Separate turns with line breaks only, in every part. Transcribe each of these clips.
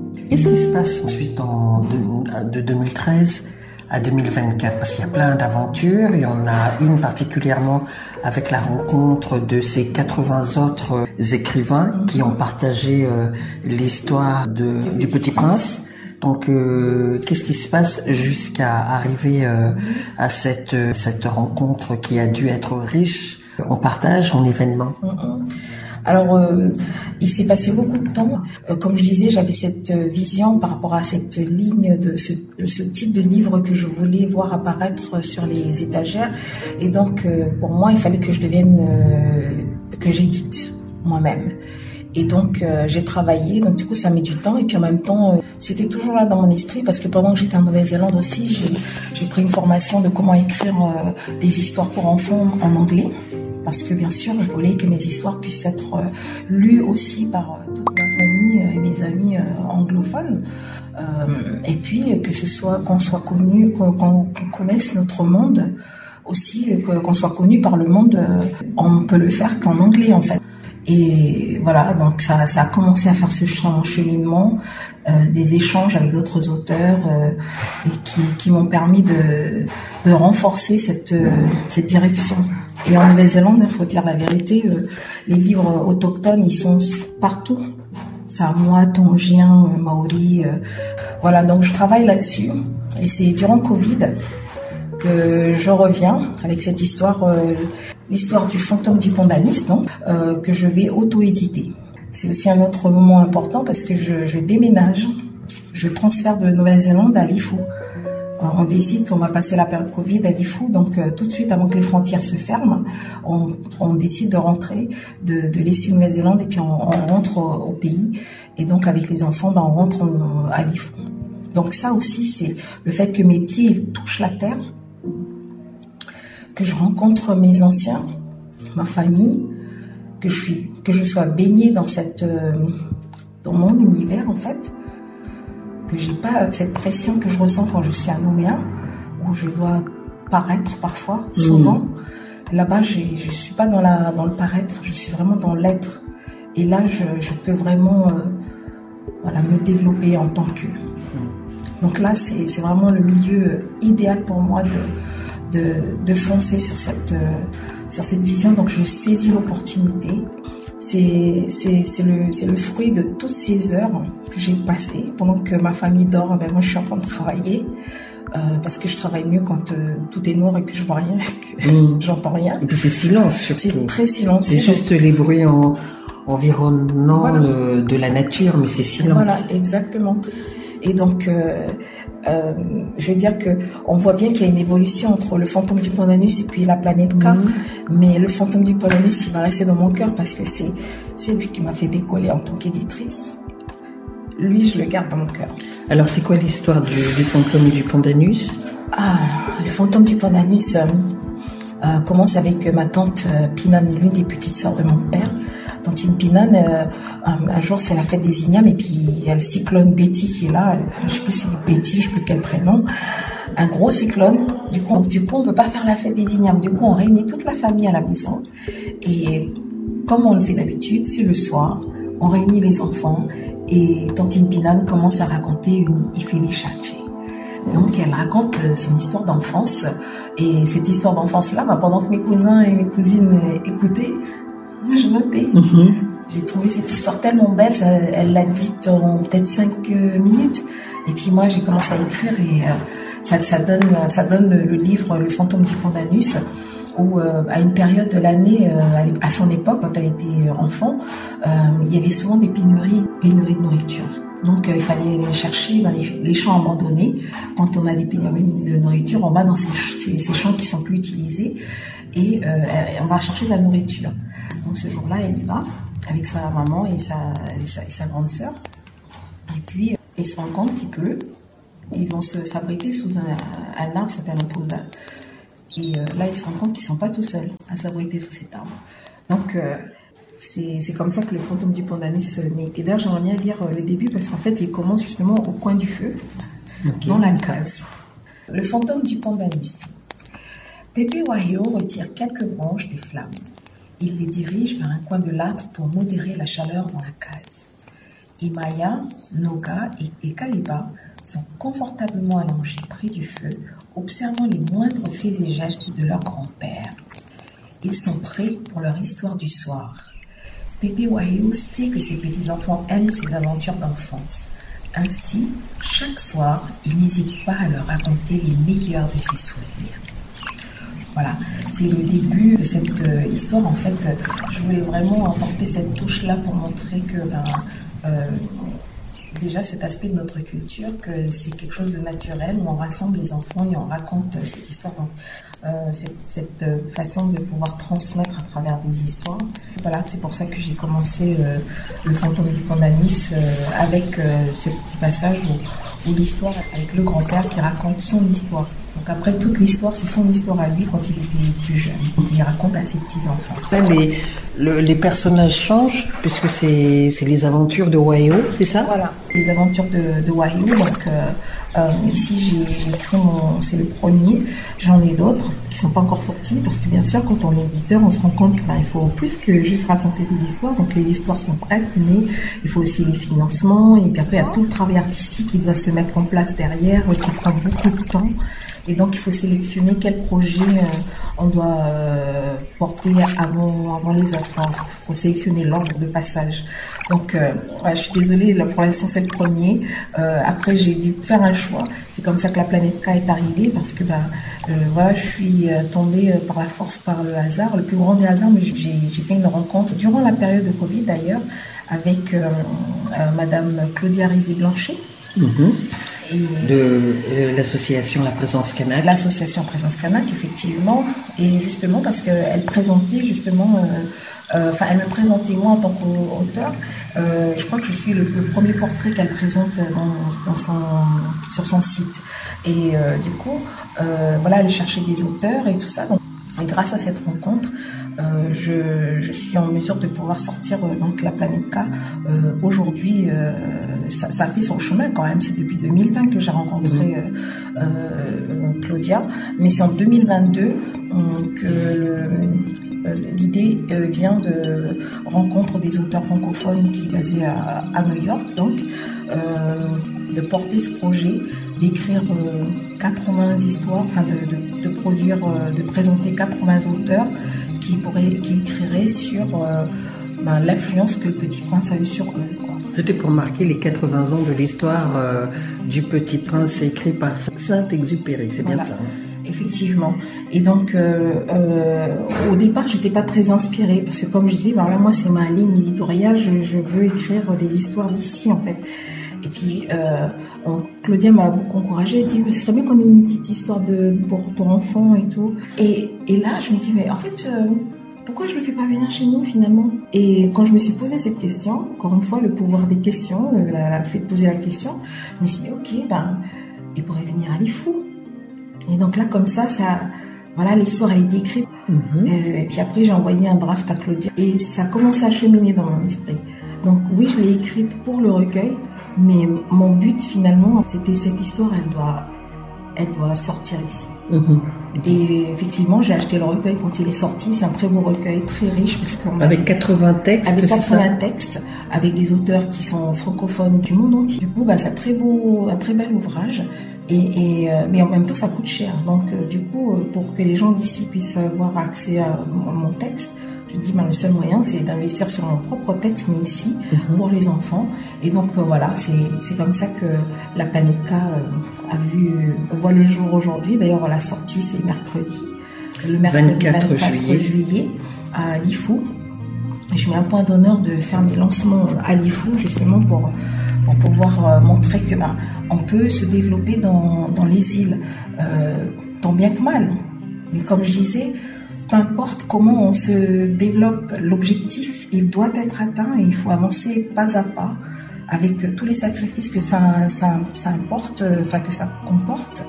Qu'est-ce qui se passe ensuite de 2013 à 2024? Parce qu'il y a plein d'aventures. Il y en a une particulièrement avec la rencontre de ces 80 autres écrivains qui ont partagé l'histoire du Petit Prince. Donc, qu'est-ce qui se passe jusqu'à arriver à cette rencontre qui a dû être riche en partage, en événements?
Alors, il s'est passé beaucoup de temps. Comme je disais, j'avais cette vision par rapport à cette ligne de ce type de livre que je voulais voir apparaître sur les étagères. Et donc, pour moi, il fallait que je devienne, que j'édite moi-même. Et donc, j'ai travaillé. Donc, du coup, ça met du temps. Et puis, en même temps, c'était toujours là dans mon esprit parce que pendant que j'étais en Nouvelle-Zélande aussi, j'ai pris une formation de comment écrire des histoires pour enfants en anglais. Parce que bien sûr, je voulais que mes histoires puissent être lues aussi par toute ma famille et mes amis anglophones. Et puis que ce soit qu'on soit connu, qu'on connaisse notre monde aussi, qu'on soit connu par le monde. On peut le faire qu'en anglais en fait. Et voilà, donc ça a commencé à faire ce cheminement, des échanges avec d'autres auteurs et qui m'ont permis de renforcer cette direction. Et en Nouvelle-Zélande, il faut dire la vérité, les livres autochtones, ils sont partout. Samoa, Tongien, Maori. Voilà, donc je travaille là-dessus. Et c'est durant Covid que je reviens avec cette histoire, l'histoire du fantôme du pont d'Anus, que je vais auto-éditer. C'est aussi un autre moment important parce que je déménage, je transfère de Nouvelle-Zélande à Lifou. On décide qu'on va passer la période Covid à Lifou, donc tout de suite avant que les frontières se ferment, on décide de rentrer, de laisser Nouvelle-Zélande et puis on rentre au pays. Et donc avec les enfants, on rentre à Lifou. Donc ça aussi, c'est le fait que mes pieds ils touchent la terre, que je rencontre mes anciens, ma famille, que je sois baignée dans mon univers en fait. Que j'ai pas cette pression que je ressens quand je suis à Nouméa, où je dois paraître parfois, souvent. Là-bas, je suis pas dans le paraître, je suis vraiment dans l'être. Et là, je peux vraiment me développer en tant que. Donc là, c'est vraiment le milieu idéal pour moi de foncer sur cette vision. Donc je saisis l'opportunité. C'est le fruit de toutes ces heures que j'ai passées pendant que ma famille dort. Moi, je suis en train de travailler parce que je travaille mieux quand tout est noir et que je vois rien, que j'entends rien.
Et puis c'est silence surtout.
C'est très silencieux.
C'est juste les bruits environnants de la nature, mais c'est silence.
Voilà, exactement. Et donc, je veux dire que on voit bien qu'il y a une évolution entre le fantôme du pont d'Anus et puis la planète K. Mais le fantôme du pont d'Anus, il va rester dans mon cœur parce que c'est lui qui m'a fait décoller en tant qu'éditrice. Lui, je le garde dans mon cœur.
Alors, c'est quoi l'histoire du fantôme du pont d'Anus?
Le fantôme du pont d'Anus commence avec ma tante Pinane, l'une des petites sœurs de mon père. Tantine Pinane, un jour c'est la fête des Ignames et puis il y a le cyclone Betty qui est là. Je sais plus si c'est Betty, je sais plus quel prénom. Un gros cyclone. Du coup, on peut pas faire la fête des Ignames. Du coup, on réunit toute la famille à la maison. Et comme on le fait d'habitude, c'est le soir. On réunit les enfants et Tantine Pinane commence à raconter une Ifilichache. Donc, elle raconte son histoire d'enfance. Et cette histoire d'enfance-là, pendant que mes cousins et mes cousines écoutaient, moi, je notais. J'ai trouvé cette histoire tellement belle. Elle l'a dite en peut-être 5 minutes. Et puis moi, j'ai commencé à écrire et ça donne le livre Le fantôme du pont d'Anus, où à une période de l'année, à son époque, quand elle était enfant, il y avait souvent des pénuries de nourriture. Donc, il fallait aller chercher dans les champs abandonnés. Quand on a des pénuries de nourriture, on va dans ces champs qui sont plus utilisés et on va chercher de la nourriture. Donc, ce jour-là, elle y va avec sa maman et sa grande sœur. Et puis, ils se rendent compte qu'il pleut. Ils vont s'abriter sous un arbre qui s'appelle un poulda. Et là, ils se rendent compte qu'ils ne sont pas tout seuls à s'abriter sous cet arbre. Donc, c'est comme ça que le fantôme du pont d'Anus naît. Et d'ailleurs, j'aimerais bien lire le début parce qu'en fait, il commence justement au coin du feu, dans la case. Le fantôme du pont d'Anus. Pépé Wahio retire quelques branches des flammes. Il les dirige vers un coin de l'âtre pour modérer la chaleur dans la case. Et Maya, Noga et Kaliba sont confortablement allongés près du feu, observant les moindres faits et gestes de leur grand-père. Ils sont prêts pour leur histoire du soir. Pépé Waheo sait que ses petits-enfants aiment ses aventures d'enfance. Ainsi, chaque soir, il n'hésite pas à leur raconter les meilleurs de ses souvenirs. Voilà, c'est le début de cette histoire. En fait, je voulais vraiment apporter cette touche-là pour montrer que déjà cet aspect de notre culture, que c'est quelque chose de naturel, où on rassemble les enfants et on raconte cette histoire. Donc, cette façon de pouvoir transmettre à travers des histoires. Voilà, c'est pour ça que j'ai commencé le fantôme du Pandanus avec ce petit passage où l'histoire avec le grand-père qui raconte son histoire. Donc après, toute l'histoire, c'est son histoire à lui quand il était plus jeune. Il raconte à ses petits-enfants.
Là, les personnages changent puisque c'est les aventures de Waheo, c'est ça?
Voilà, c'est les aventures de Waheo. Donc ici, j'ai écrit c'est le premier. J'en ai d'autres qui sont pas encore sortis parce que bien sûr, quand on est éditeur, on se rend compte qu'il faut plus que juste raconter des histoires. Donc les histoires sont prêtes, mais il faut aussi les financements. Et puis après, il y a tout le travail artistique qui doit se mettre en place derrière, qui prend beaucoup de temps. Et donc, il faut sélectionner quel projet on doit porter avant les autres. Enfin, il faut sélectionner l'ordre de passage. Donc, je suis désolée, là, pour l'instant, c'est le premier. Après, j'ai dû faire un choix. C'est comme ça que la planète K est arrivée parce que voilà, je suis tombée par la force, par le hasard, le plus grand des hasards. Mais j'ai fait une rencontre durant la période de Covid, d'ailleurs, avec Madame Claudia Rizet-Blanchet.
Mm-hmm. De l'association La Présence Kanak.
L'association Présence Kanak, effectivement, et justement parce qu'elle présentait justement, elle me présentait moi en tant qu'auteur. Je crois que je suis le premier portrait qu'elle présente sur son site. Et du coup, voilà, elle cherchait des auteurs et tout ça. Donc, et grâce à cette rencontre, je suis en mesure de pouvoir sortir donc la planète K. Aujourd'hui, ça fait son chemin quand même. C'est depuis 2020 que j'ai rencontré Claudia, mais c'est en 2022 que l'idée vient de rencontre des auteurs francophones qui est basé à New York, donc de porter ce projet, d'écrire 80 histoires, enfin de produire, de présenter 80 auteurs qui écriraient sur l'influence que le Petit Prince a eu sur eux, quoi.
C'était pour marquer les 80 ans de l'histoire du Petit Prince écrit par Saint-Exupéry, c'est
voilà.
Bien ça.
Effectivement. Et donc, au départ, j'étais pas très inspirée parce que, comme je disais, là, moi, c'est ma ligne éditoriale. Je veux écrire des histoires d'ici, en fait. Et puis, Claudia m'a beaucoup encouragée. Elle dit, ce serait bien qu'on ait une petite histoire pour enfants et tout. Et là, je me dis, mais en fait, pourquoi je le fais pas venir chez nous finalement? Et quand je me suis posé cette question, encore une fois, le pouvoir des questions, le fait de poser la question, je me suis dit, ok, il pourrait venir à Lifou. Et donc là, comme ça, voilà, l'histoire elle est décrite.
Mm-hmm.
Et puis après, j'ai envoyé un draft à Claudia et ça a commencé à cheminer dans mon esprit. Donc oui, je l'ai écrite pour le recueil, mais mon but finalement, c'était cette histoire, elle doit sortir ici.
Mm-hmm.
Et effectivement, j'ai acheté le recueil quand il est sorti. C'est un très beau recueil, très riche.
Avec 80 textes,
avec 80
c'est ça?
textes, avec des auteurs qui sont francophones du monde entier. Du coup, c'est un très bel ouvrage. Mais en même temps, ça coûte cher. Donc, du coup, pour que les gens d'ici puissent avoir accès à mon texte, je dis, le seul moyen, c'est d'investir sur mon propre texte, mais ici, pour les enfants. Et donc, voilà, c'est comme ça que la planète K voit le jour aujourd'hui. D'ailleurs, la sortie, c'est mercredi. Le mercredi 24 juillet à Lifou. Et je mets un point d'honneur de faire mes lancements à Lifou, justement, pour pouvoir montrer que on peut se développer dans les îles, tant bien que mal. Mais comme je disais, peu importe comment on se développe, l'objectif, il doit être atteint et il faut avancer pas à pas avec tous les sacrifices que ça importe, que ça comporte.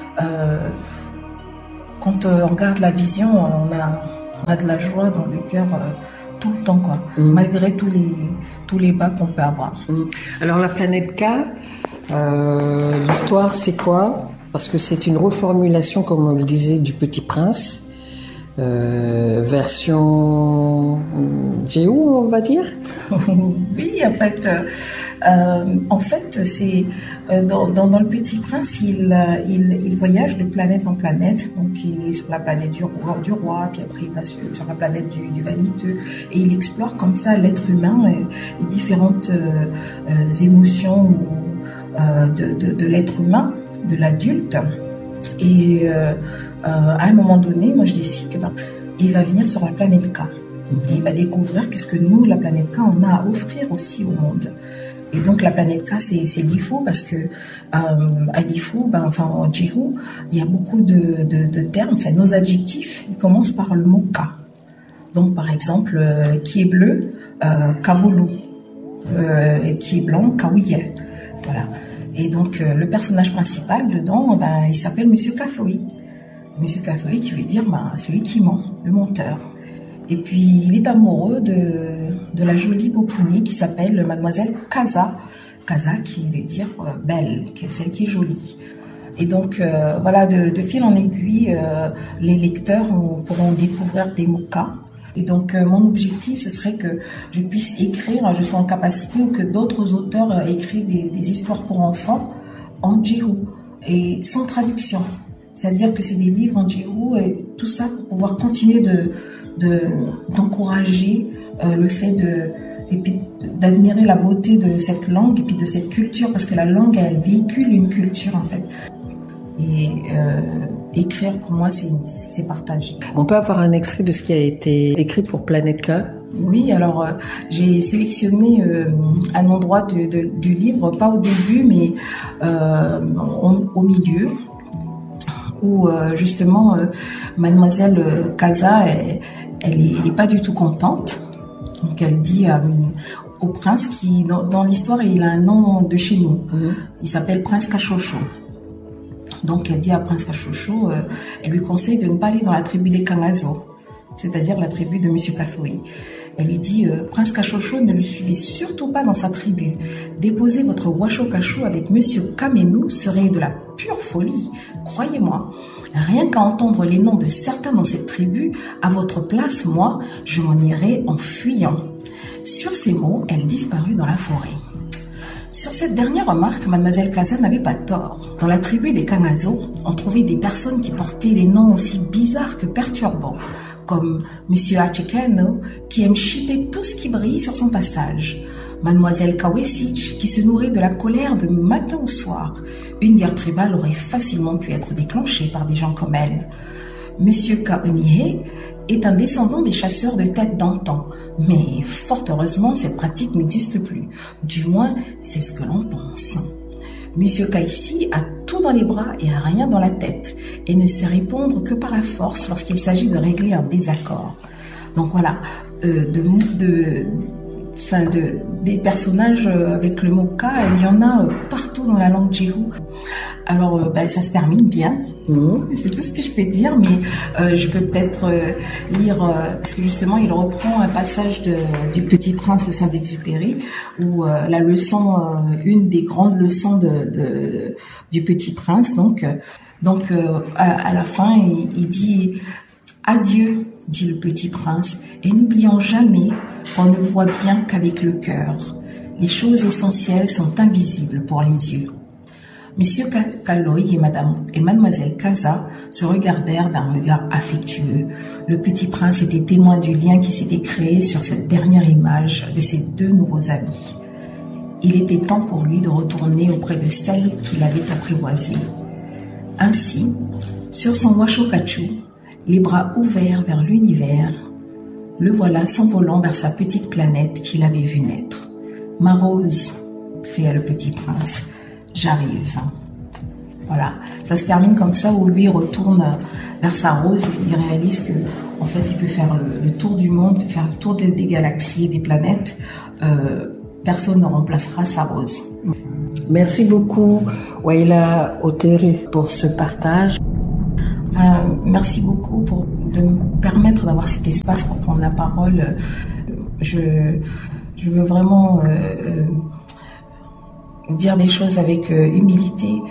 Quand on regarde la vision, on a de la joie dans le cœur tout le temps, quoi, malgré tous les bas qu'on peut avoir.
Alors la planète K, l'histoire c'est quoi? Parce que c'est une reformulation, comme on le disait, du Petit Prince. Version Géo, on va dire.
Oui, en fait, En fait, c'est dans Le Petit Prince, il voyage de planète en planète. Donc, il est sur la planète du roi, puis après il va sur la planète du vaniteux, et il explore comme ça l'être humain et différentes émotions de l'être humain, de l'adulte. Et à un moment donné, moi je décide que il va venir sur la planète K. Et il va découvrir qu'est-ce que nous, la planète K, on a à offrir aussi au monde. Et donc la planète K, c'est l'Ifu, parce que à l'Ifu, en Jihu, il y a beaucoup de termes, nos adjectifs, ils commencent par le mot K. Donc par exemple, qui est bleu, Kabulu, et qui est blanc, Kawiye. Voilà. Et donc le personnage principal dedans, il s'appelle Monsieur Kafoi. Monsieur Kafoi qui veut dire celui qui ment, le menteur. Et puis il est amoureux de la jolie Bopuni qui s'appelle Mademoiselle Kaza. Kaza qui veut dire belle, celle qui est jolie. Et donc voilà, de fil en aiguille, les lecteurs pourront découvrir des mots K. Et donc mon objectif, ce serait que je puisse écrire, je sois en capacité, ou que d'autres auteurs écrivent des histoires pour enfants en Jihu et sans traduction. C'est-à-dire que c'est des livres en Jihu et tout ça pour pouvoir continuer d'encourager le fait et puis d'admirer la beauté de cette langue et puis de cette culture, parce que la langue, elle véhicule une culture en fait. Et écrire, pour moi, c'est partager.
On peut avoir un extrait de ce qui a été écrit pour Planète K?
Oui, alors j'ai sélectionné un endroit du livre, pas au début, mais au milieu, où justement Mademoiselle Kaza, elle est pas du tout contente. Donc elle dit au prince qui, dans l'histoire, il a un nom de chez nous. Il s'appelle Prince Kachocho. Donc elle dit à Prince Kachocho, elle lui conseille de ne pas aller dans la tribu des Kangazo, c'est-à-dire la tribu de Monsieur Kafoi. Elle lui dit, Prince Kachocho, ne le suivez surtout pas dans sa tribu. Déposer votre Washo Kacho avec Monsieur Kamenu serait de la pure folie. Croyez-moi, rien qu'à entendre les noms de certains dans cette tribu, à votre place, moi, je m'en irais en fuyant. Sur ces mots, elle disparut dans la forêt. Sur cette dernière remarque, Mademoiselle Kaza n'avait pas tort. Dans la tribu des Kangazo, on trouvait des personnes qui portaient des noms aussi bizarres que perturbants, comme Monsieur Hachikano, qui aime chipper tout ce qui brille sur son passage. Mademoiselle Kawesich, qui se nourrit de la colère de matin au soir. Une guerre tribale aurait facilement pu être déclenchée par des gens comme elle. Monsieur Kaonihe est un descendant des chasseurs de têtes d'antan, mais fort heureusement, cette pratique n'existe plus. Du moins, c'est ce que l'on pense. Monsieur Kaisi a tout dans les bras et rien dans la tête, et ne sait répondre que par la force lorsqu'il s'agit de régler un désaccord. Donc voilà, des personnages avec le mot K, il y en a partout dans la langue Jihu. Alors ça se termine bien. C'est tout ce que je peux dire, mais je peux peut-être lire, parce que justement il reprend un passage du Petit Prince de Saint-Exupéry, où la leçon, une des grandes leçons du Petit Prince, donc à la fin il dit « Adieu », dit le Petit Prince, « et n'oublions jamais qu'on ne voit bien qu'avec le cœur. Les choses essentielles sont invisibles pour les yeux. » Monsieur Kaloi et Mademoiselle Kaza se regardèrent d'un regard affectueux. Le Petit Prince était témoin du lien qui s'était créé sur cette dernière image de ses deux nouveaux amis. Il était temps pour lui de retourner auprès de celle qu'il avait apprivoisée. Ainsi, sur son Washokachu, les bras ouverts vers l'univers, le voilà s'envolant vers sa petite planète qu'il avait vue naître. « Ma rose !» cria le Petit Prince. « J'arrive. » Voilà, ça se termine comme ça, où lui retourne vers sa rose. Il réalise que, en fait, il peut faire le tour du monde, faire le tour des galaxies, des planètes. Personne ne remplacera sa rose.
Merci beaucoup, Waila Oteri, pour ce partage.
Merci beaucoup de me permettre d'avoir cet espace pour prendre la parole. Je veux vraiment dire des choses avec humilité,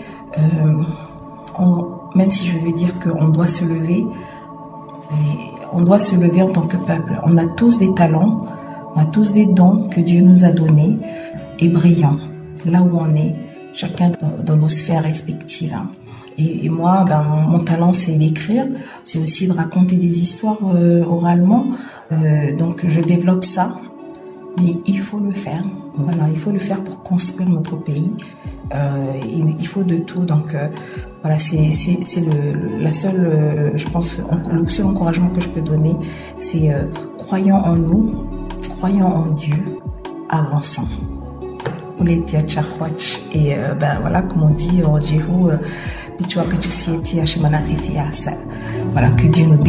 même si je veux dire qu'on doit se lever, et on doit se lever en tant que peuple. On a tous des talents, on a tous des dons que Dieu nous a donnés, est brillant, là où on est, chacun dans nos sphères respectives. Et moi, mon talent, c'est d'écrire, c'est aussi de raconter des histoires oralement. Donc, je développe ça, mais il faut le faire. Voilà, il faut le faire pour construire notre pays. Il faut de tout. Donc, voilà, c'est la seule, je pense, le seul encouragement que je peux donner, c'est croyons en nous, croyons en Dieu, avançons. Et voilà, comme on dit, voilà, que Dieu nous